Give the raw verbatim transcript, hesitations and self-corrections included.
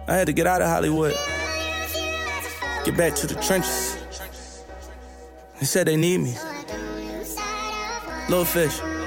I had to get out of Hollywood, get back to the trenches. They said they need me. Little Fish.